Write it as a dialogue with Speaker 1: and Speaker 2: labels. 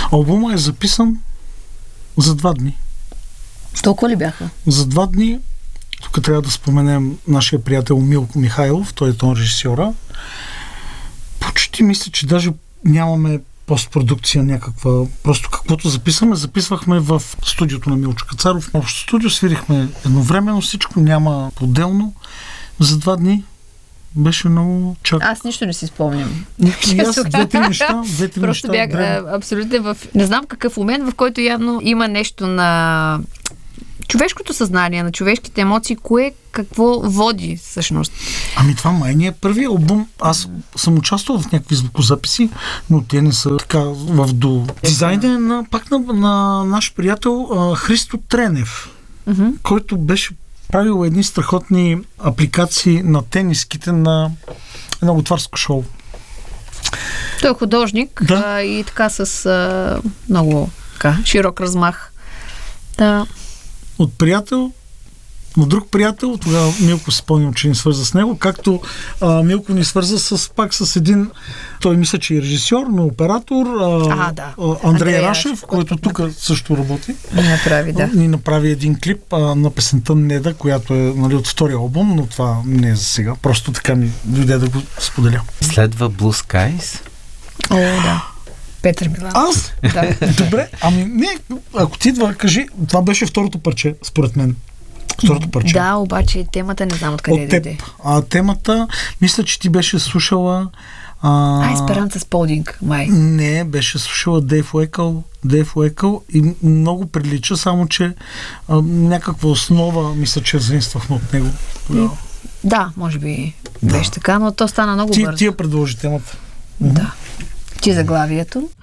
Speaker 1: Албума е записан за 2 дни.
Speaker 2: Толкова ли бяха?
Speaker 1: За 2 дни. Тук трябва да споменем нашия приятел Милко Михайлов, той е тон режисьора. Почти мисля, че даже нямаме постпродукция някаква. Просто каквото записвахме в студиото на Милчо Кацаров. Общо студио свирихме едновременно, всичко няма отделно. За 2 дни беше много чак.
Speaker 2: Аз нищо не си спомням.
Speaker 1: И аз 2-3 неща.
Speaker 2: Просто бях абсолютно в... Не знам какъв момент, в който явно има нещо на човешкото съзнание, на човешките емоции, какво води всъщност.
Speaker 1: Ами това май не е първият албум. Аз съм участвал в някакви звукозаписи, но те не са така в до. Дизайнът е пак на наш приятел Христо Тренев, който беше правил едни страхотни апликации на тениските на едно готварско шоу.
Speaker 2: Той е художник и така с много широк размах. Да.
Speaker 1: От приятел, от друг приятел, тогава Милко се спомням, че ни свърза с него, както Милко ни свърза пак с един, той мисля, че е режисьор, но оператор, Андрей Рашев, който тук също работи. Ни направи един клип на песента Неда, която е от втория албум, но това не е за сега. Просто така ми дойде да го споделя.
Speaker 3: Следва Blue Skies?
Speaker 2: О, да. Петър Миланов.
Speaker 1: Аз? Да. Добре, ами не, ако ти идва, кажи, това беше второто парче, според мен. Второто парче.
Speaker 2: Да, обаче темата не знам откъде дойде.
Speaker 1: Темата, мисля, че ти беше слушала...
Speaker 2: Есперанца Сполдинг, май.
Speaker 1: Не, беше слушала Дейв Уекъл и много прилича, само че някаква основа, мисля, че взаимствахме от него.
Speaker 2: Да, може би беше така, но то стана много бързо.
Speaker 1: Ти я предложи темата.
Speaker 2: Да. Ти заглавието?